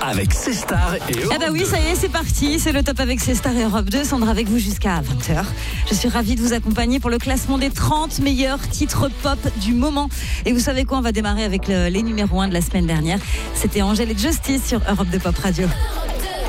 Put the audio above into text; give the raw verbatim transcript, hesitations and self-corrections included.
avec C Star et Europe Ah bah oui, deux. ça y est, c'est parti. C'est le top avec C Star et Europe deux. Sandra avec vous jusqu'à vingt heures. Je suis ravie de vous accompagner pour le classement des trente meilleurs titres pop du moment. Et vous savez quoi, on va démarrer avec le, les numéros un de la semaine dernière. C'était Angèle et Justice sur Europe deux Pop Radio.